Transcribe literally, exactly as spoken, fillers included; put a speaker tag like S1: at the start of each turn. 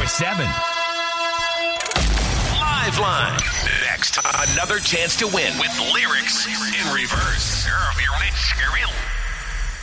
S1: seven.
S2: Live Line. Next, another chance to win with lyrics in reverse.